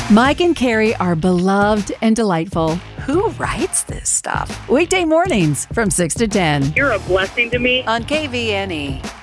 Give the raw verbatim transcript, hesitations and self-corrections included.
Mike and Carrie are beloved and delightful. Who writes this stuff? Weekday mornings from six to ten You're a blessing to me. On K V N E.